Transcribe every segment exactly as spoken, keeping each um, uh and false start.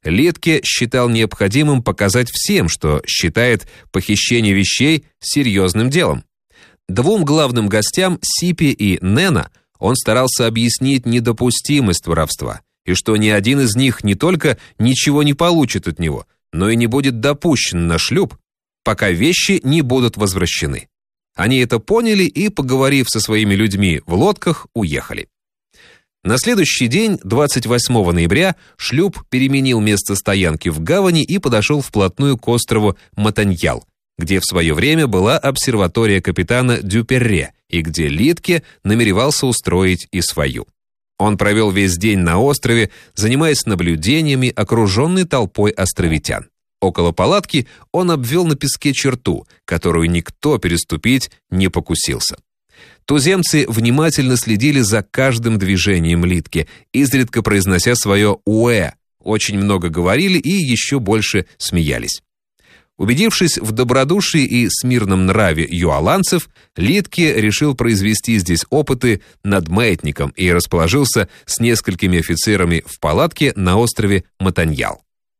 Литке считал необходимым показать всем, что считает похищение вещей серьезным делом. Двум главным гостям, Сипи и Нена, он старался объяснить недопустимость воровства, и что ни один из них не только ничего не получит от него, но и не будет допущен на шлюп, пока вещи не будут возвращены. Они это поняли и, поговорив со своими людьми в лодках, уехали. На следующий день, двадцать восьмого ноября, шлюп переменил место стоянки в гавани и подошел вплотную к острову Матаньял, где в свое время была обсерватория капитана Дюперре и где Литке намеревался устроить и свою. Он провел весь день на острове, занимаясь наблюдениями, окруженный толпой островитян. Около палатки он обвел на песке черту, которую никто переступить не покусился. Туземцы внимательно следили за каждым движением Литке, изредка произнося свое «уэ», очень много говорили и еще больше смеялись. Убедившись в добродушии и смирном нраве юаланцев, Литке решил произвести здесь опыты над маятником и расположился с несколькими офицерами в палатке на острове Матаньял.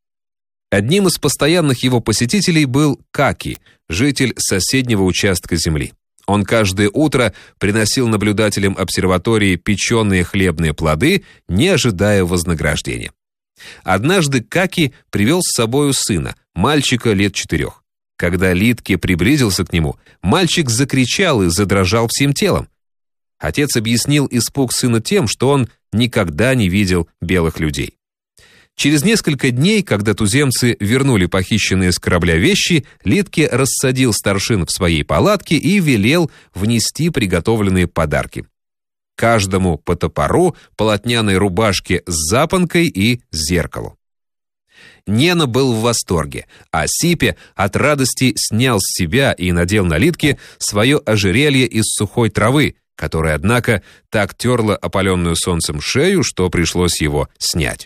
Одним из постоянных его посетителей был Каки, житель соседнего участка земли. Он каждое утро приносил наблюдателям обсерватории печеные хлебные плоды, не ожидая вознаграждения. Однажды Каки привел с собою сына, мальчика лет четырех. Когда Литке приблизился к нему, мальчик закричал и задрожал всем телом. Отец объяснил испуг сына тем, что он никогда не видел белых людей. Через несколько дней, когда туземцы вернули похищенные с корабля вещи, Литке рассадил старшин в своей палатке и велел внести приготовленные подарки. Каждому по топору, полотняной рубашке с запонкой и зеркалу. Нена был в восторге, а Сипи от радости снял с себя и надел на Литке свое ожерелье из сухой травы, которое, однако, так терло опаленную солнцем шею, что пришлось его снять.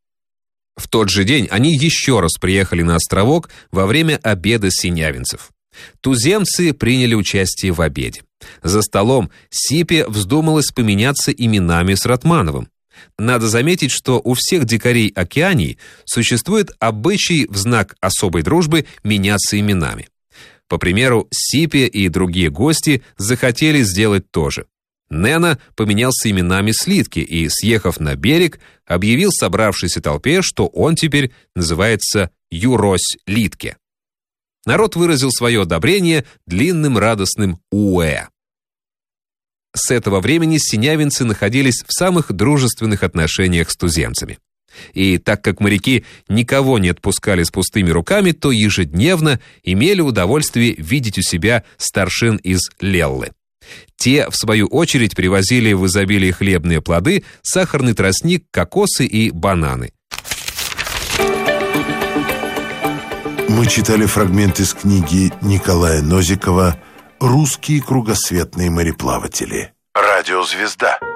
В тот же день они еще раз приехали на островок во время обеда синявинцев. Туземцы приняли участие в обеде. За столом Сипи вздумалось поменяться именами с Ратмановым. Надо заметить, что у всех дикарей Океании существует обычай в знак особой дружбы меняться именами. По примеру, Сипи и другие гости захотели сделать то же. Нена поменялся именами с Литки и, съехав на берег, объявил собравшейся толпе, что он теперь называется Юрось Литке. Народ выразил свое одобрение длинным радостным «уэ». С этого времени синявинцы находились в самых дружественных отношениях с туземцами. И так как моряки никого не отпускали с пустыми руками, то ежедневно имели удовольствие видеть у себя старшин из Леллы. Те, в свою очередь, привозили в изобилии хлебные плоды, сахарный тростник, кокосы и бананы. Мы читали фрагмент из книги Николая Нозикова «Русские кругосветные мореплаватели». Радиозвезда.